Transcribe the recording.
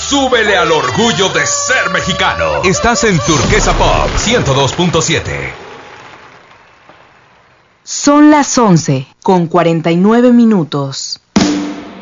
Súbele al orgullo de ser mexicano. Estás en Turquesa Pop 102.7. Son las 11:49.